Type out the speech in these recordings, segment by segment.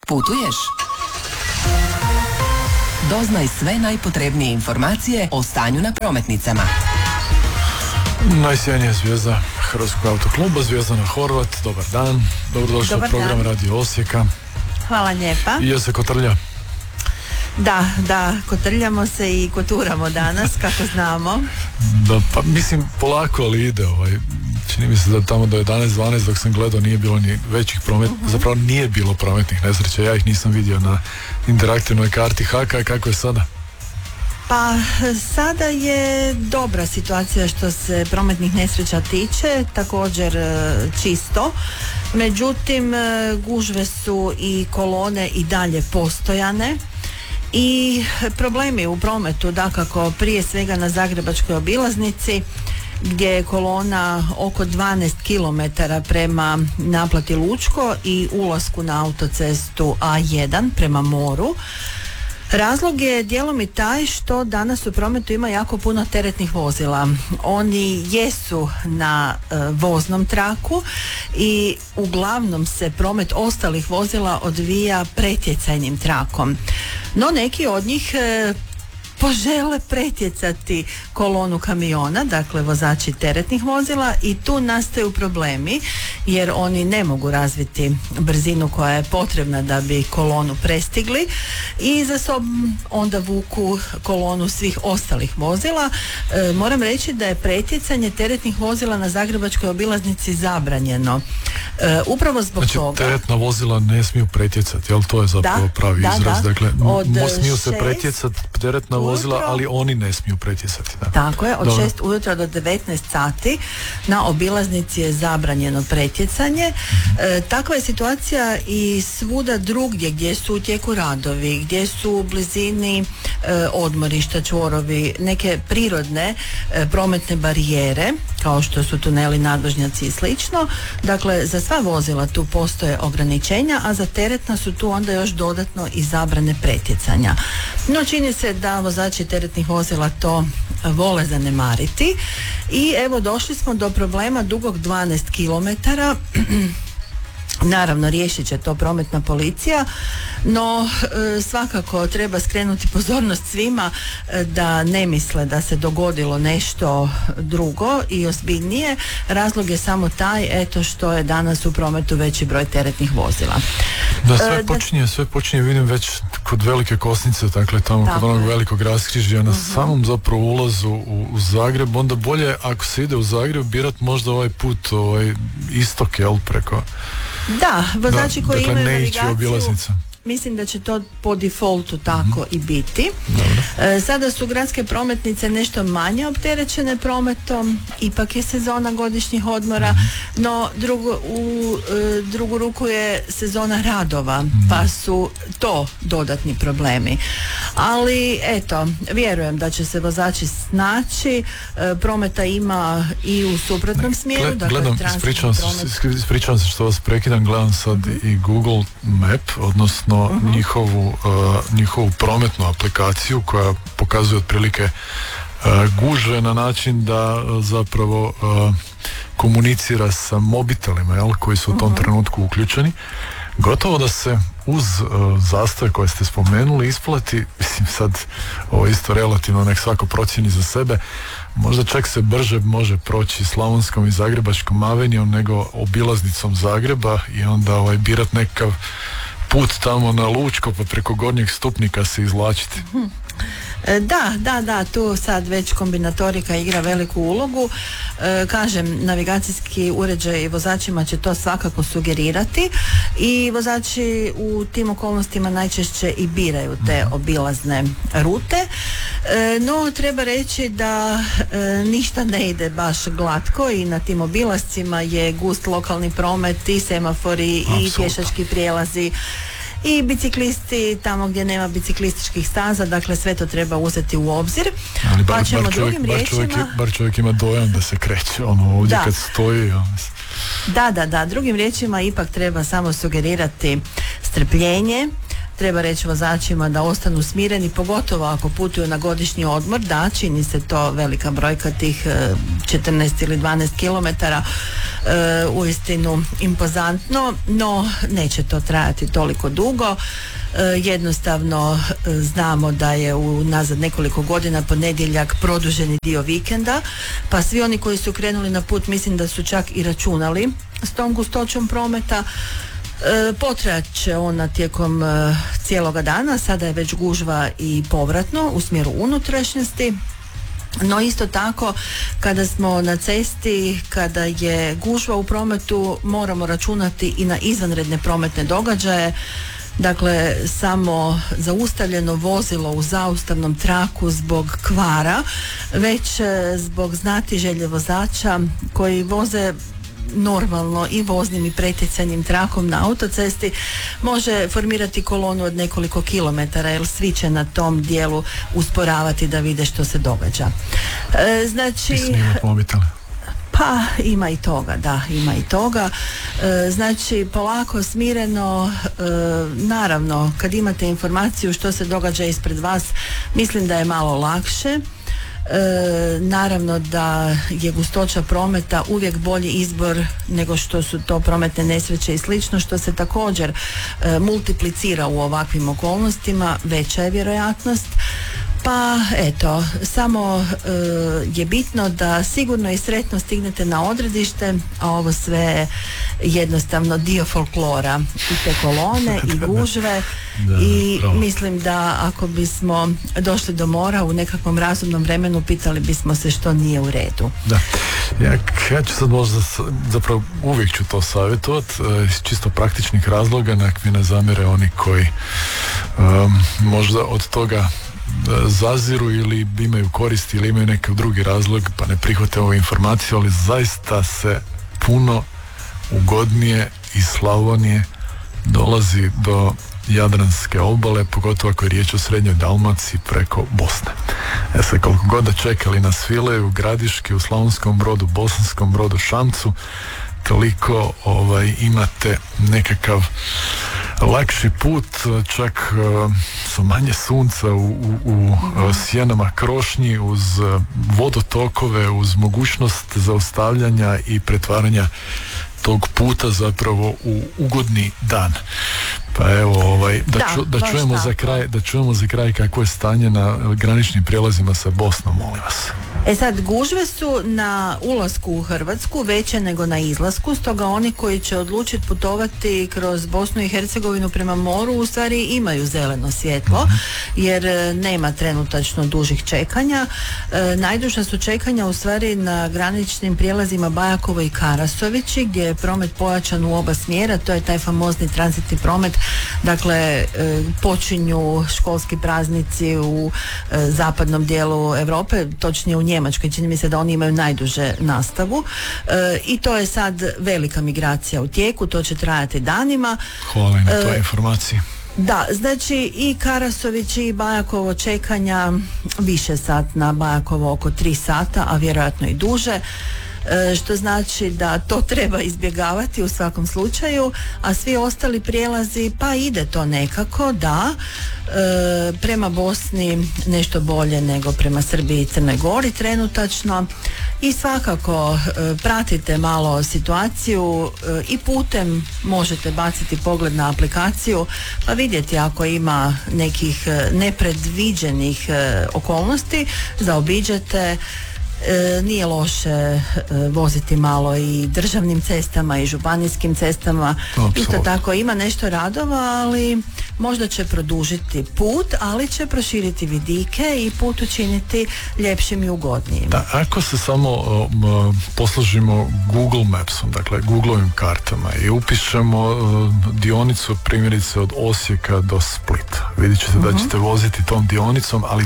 Putuješ? Doznaj sve najpotrebnije informacije o stanju na prometnicama. Najsjajnija zvijezda Hrvatskog autokluba, Zvjezdana Horvat, dobar dan. Dobrodošli u program Radio Osijeka. Hvala lijepa. I se kotrlja. Da, kotrljamo se i koturamo danas, kako znamo. Da, pa mislim polako, ali ide. Čini mi se da tamo do 11-12 dok sam gledao nije bilo ni većih zapravo nije bilo prometnih nesreća. Ja ih nisam vidio na interaktivnoj karti HK. Kako je sada? Pa sada je dobra situacija što se prometnih nesreća tiče, također čisto. Međutim, gužve su i kolone i dalje postojane. I problemi u prometu, dakako, prije svega na Zagrebačkoj obilaznici, gdje je kolona oko 12 km prema naplati Lučko i ulasku na autocestu A1 prema moru. Razlog je dijelom i taj što danas u prometu ima jako puno teretnih vozila. Oni jesu na voznom traku i uglavnom se promet ostalih vozila odvija pretjecajnim trakom. No neki od njih požele pretjecati kolonu kamiona, dakle vozači teretnih vozila, i tu nastaju problemi jer oni ne mogu razviti brzinu koja je potrebna da bi kolonu prestigli i za sobom onda vuku kolonu svih ostalih vozila. Moram reći da je pretjecanje teretnih vozila na Zagrebačkoj obilaznici zabranjeno. Upravo zbog toga. Teretna vozila ne smiju pretjecati, jel to je zapravo pravi izraz? Dakle, smiju se pretjecati teretna vozila, ali oni ne smiju pretjecati. Da. Tako je, od 6 ujutro do 19 sati na obilaznici je zabranjeno pretjecanje. Takva je situacija i svuda drugdje gdje su u tijeku radovi, gdje su u blizini odmorišta, čvorovi, neke prirodne prometne barijere, kao što su tuneli, nadvožnjaci i slično. Dakle, za sva vozila tu postoje ograničenja, a za teretna su tu onda još dodatno i zabrane pretjecanja. No, čini se da vozači teretnih vozila to vole zanemariti i evo došli smo do problema dugog 12 km. Naravno, riješit će to prometna policija, no svakako treba skrenuti pozornost svima da ne misle da se dogodilo nešto drugo i ozbiljnije. Razlog je samo taj, što je danas u prometu veći broj teretnih vozila. Da, sve počinje, vidim već kod Velike Kosnice, dakle tamo kod onog velikog raskrižja, na samom zapravo ulazu u Zagreb. Onda bolje, ako se ide u Zagreb, birat možda ovaj put istok, jel, preko... Da, vozači koji dakle, imaju navigaciju, mislim da će to po defaultu tako i biti. Sada su gradske prometnice nešto manje opterećene prometom, ipak je sezona godišnjih odmora, no u drugu ruku je sezona radova, pa su to dodatni problemi. Ali eto, vjerujem da će se vozači snaći, prometa ima i u suprotnom smjeru. Gledam, ispričavam se što vas prekidam, gledam sad i Google Map, odnosno njihovu prometnu aplikaciju koja pokazuje otprilike gužve na način da zapravo komunicira sa mobitelima, jel, koji su u tom trenutku uključeni. Gotovo da se uz zastoje koje ste spomenuli isplati, mislim sad ovo isto relativno, nek svako procjeni za sebe, možda čak se brže može proći Slavonskom i Zagrebačkom avenijom nego obilaznicom Zagreba i onda birat nekakav put tamo na Lučko pa preko Gornjeg Stupnika se izvlačiti. Da, tu sad već kombinatorika igra veliku ulogu. Kažem, navigacijski uređaj vozačima će to svakako sugerirati i vozači u tim okolnostima najčešće i biraju te obilazne rute. No, treba reći da ništa ne ide baš glatko i na tim obilazcima je gust lokalni promet i semafori i pješački prijelazi i biciklisti tamo gdje nema biciklističkih staza, dakle sve to treba uzeti u obzir. Ali bar čovjek ima dojam da se kreće ovdje kad stoji. Da, drugim riječima ipak treba samo sugerirati strpljenje, treba reći vozačima da ostanu smireni, pogotovo ako putuju na godišnji odmor, da, čini se to velika brojka tih 14 ili 12 kilometara, uistinu impozantno, no neće to trajati toliko dugo. Jednostavno znamo da je unazad nekoliko godina ponedjeljak produženi dio vikenda, pa svi oni koji su krenuli na put mislim da su čak i računali s tom gustoćom prometa. Potrajat će ona tijekom cijeloga dana, sada je već gužva i povratno u smjeru unutrašnjosti. No isto tako kada smo na cesti, kada je gužva u prometu, moramo računati i na izvanredne prometne događaje. Dakle, samo zaustavljeno vozilo u zaustavnom traku zbog kvara, već zbog znatiželje vozača koji voze normalno i voznim i pretjecanjem trakom na autocesti može formirati kolonu od nekoliko kilometara, jer svi će na tom dijelu usporavati da vide što se događa. Znači, pa ima i toga, da, ima i toga. Znači, polako, smireno, naravno, kad imate informaciju što se događa ispred vas, mislim da je malo lakše. Naravno da je gustoća prometa uvijek bolji izbor nego što su to prometne nesreće i slično, što se također multiplicira u ovakvim okolnostima, veća je vjerojatnost. Pa eto, samo je bitno da sigurno i sretno stignete na odredište, a ovo sve jednostavno dio folklora i te kolone i gužve i mislim da ako bismo došli do mora u nekakvom razumnom vremenu, pitali bismo se što nije u redu. Da. Ja ću sad možda, zapravo uvijek ću to savjetovati iz čisto praktičnih razloga, nek mi ne zamjere oni koji možda od toga zaziru ili imaju koristi ili imaju neki drugi razlog pa ne prihvate ovu informaciju, ali zaista se puno ugodnije iz Slavonije dolazi do Jadranske obale, pogotovo ako je riječ o srednjoj Dalmaciji preko Bosne. Sad koliko god da čekali na Svileju, Gradiški, u Slavonskom Brodu, Bosanskom Brodu, Šamcu, toliko imate nekakav lakši put, čak sa manje sunca u sjenama krošnji, uz vodotokove, uz mogućnost zaustavljanja i pretvaranja tog puta zapravo u ugodni dan. Pa evo, da čujemo za kraj kakvo je stanje na graničnim prijelazima sa Bosnom, molim vas. Sad, gužve su na ulasku u Hrvatsku veće nego na izlasku, stoga oni koji će odlučiti putovati kroz Bosnu i Hercegovinu prema moru u stvari imaju zeleno svjetlo, jer nema trenutačno dužih čekanja. Najduža su čekanja u stvari na graničnim prijelazima Bajakovo i Karasovići, gdje je promet pojačan u oba smjera, to je taj famozni tranzitni promet. Dakle, počinju školski praznici u zapadnom dijelu Europe, točnije u Njemačkoj, čini mi se da oni imaju najduže nastavu, i to je sad velika migracija u tijeku, to će trajati danima. Hvala i na toj informaciji. Da, znači i Karasović i Bajakovo čekanja više sat, na Bajakovo oko 3 sata, a vjerojatno i duže, što znači da to treba izbjegavati u svakom slučaju, a svi ostali prijelazi pa ide to nekako, da, prema Bosni nešto bolje nego prema Srbiji i Crnoj Gori trenutačno, i svakako pratite malo situaciju i putem možete baciti pogled na aplikaciju pa vidjeti ako ima nekih nepredviđenih okolnosti, zaobiđete. Nije loše voziti malo i državnim cestama i županijskim cestama. Absolutno. Isto tako ima nešto radova, ali možda će produžiti put, ali će proširiti vidike i put učiniti ljepšim i ugodnijim. Da, ako se samo poslužimo Google Mapsom, dakle Googlovim kartama, i upišemo dionicu primjerice od Osijeka do Splita, vidjet ćete da ćete voziti tom dionicom, ali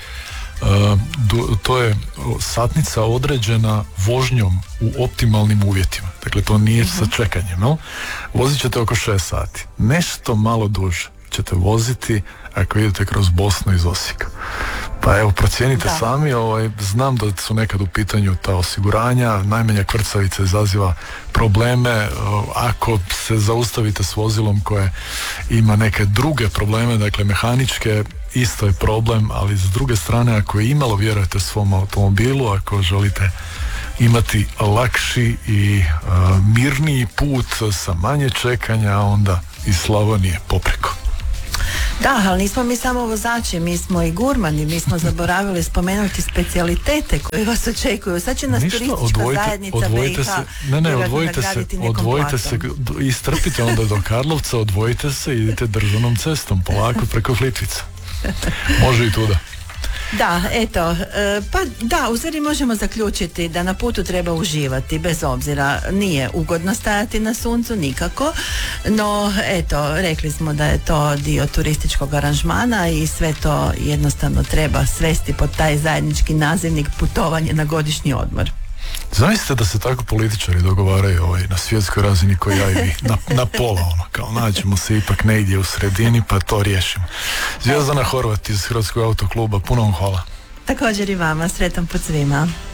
to je satnica određena vožnjom u optimalnim uvjetima. Dakle, to nije sa čekanjem, no? Vozit ćete oko 6 sati. Nešto malo duže ćete voziti ako idete kroz Bosnu iz Osijeka. Pa evo, procijenite sami, znam da su nekad u pitanju ta osiguranja, najmanja krcavica izaziva probleme, ako se zaustavite s vozilom koje ima neke druge probleme, dakle mehaničke, isto je problem, ali s druge strane, ako je imalo vjerujete svom automobilu, ako želite imati lakši i mirniji put sa manje čekanja, onda iz Slavonije popreko. Da, ali nismo mi samo vozači, mi smo i gurmani, mi smo zaboravili spomenuti specijalitete koje vas očekuju. Sad će nas turistička zajednica BiH odvojite se, istrpite onda do Karlovca, odvojite se i idite državnom cestom, polako preko Plitvica. Može i tuda. Da, eto, pa da, u stvari možemo zaključiti da na putu treba uživati, bez obzira, nije ugodno stajati na suncu, nikako, no eto, rekli smo da je to dio turističkog aranžmana i sve to jednostavno treba svesti pod taj zajednički nazivnik putovanje na godišnji odmor. Zamislite da se tako političari dogovaraju na svjetskoj razini koji ja i vi, na pola, kao nađemo se ipak negdje u sredini pa to riješimo. Zvjezdana Horvat iz Hrvatskog autokluba, puno vam hvala. Također i vama, sretan put svima.